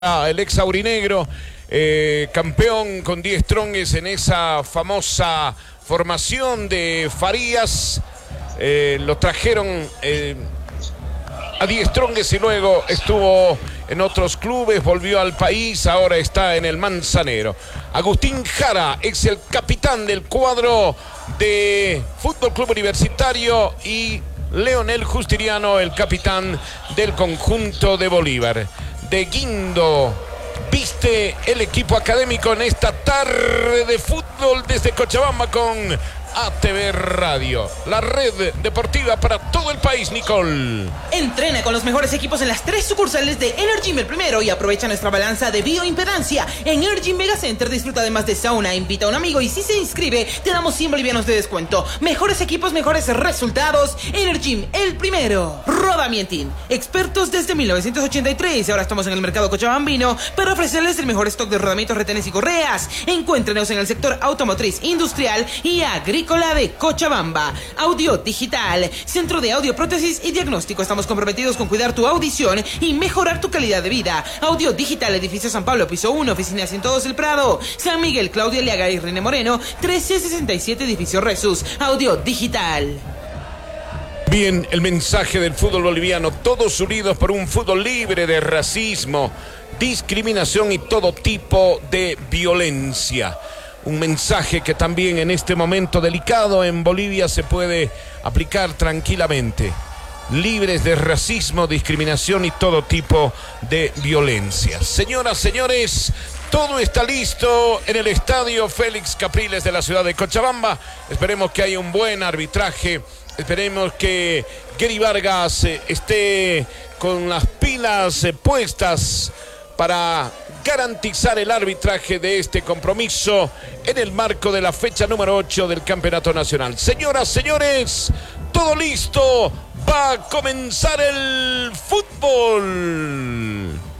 El ex aurinegro, campeón con 10 Strongest en esa famosa formación de Farías. Lo trajeron a 10 Strongest y luego estuvo en otros clubes, volvió al país, ahora está en el Manzanero. Agustín Jara es el capitán del cuadro de Fútbol Club Universitario y Leonel Justiniano, el capitán del conjunto de Bolívar. De Guindo viste el equipo académico en esta tarde de fútbol desde Cochabamba con ATV Radio, la red deportiva para todo el país. Nicole. Entrena con los mejores equipos en las 3 sucursales de Energym el primero y aprovecha nuestra balanza de bioimpedancia. En Energym Mega Center disfruta además de sauna, invita a un amigo y si se inscribe te damos 100 bolivianos de descuento. Mejores equipos, mejores resultados. Energym el primero. Rodamientin, expertos desde 1983. Ahora estamos en el mercado cochabambino para ofrecerles el mejor stock de rodamientos, retenes y correas. Encuéntrenos en el sector automotriz, industrial y agrícola de Cochabamba. Audio Digital, centro de audio, prótesis y diagnóstico. Estamos comprometidos con cuidar tu audición y mejorar tu calidad de vida. Audio Digital, edificio San Pablo, piso 1, oficina 102 El Prado, San Miguel, Claudia Liaga y René Moreno, 1367, edificio Resus. Audio Digital. Bien, el mensaje del fútbol boliviano, todos unidos por un fútbol libre de racismo, discriminación y todo tipo de violencia. Un mensaje que también en este momento delicado en Bolivia se puede aplicar tranquilamente. Libres de racismo, discriminación y todo tipo de violencia. Señoras, señores, todo está listo en el estadio Félix Capriles de la ciudad de Cochabamba. Esperemos que haya un buen arbitraje. Esperemos que Gary Vargas esté con las pilas puestas para garantizar el arbitraje de este compromiso en el marco de la fecha número 8 del Campeonato Nacional. Señoras, señores, todo listo. Va a comenzar el fútbol.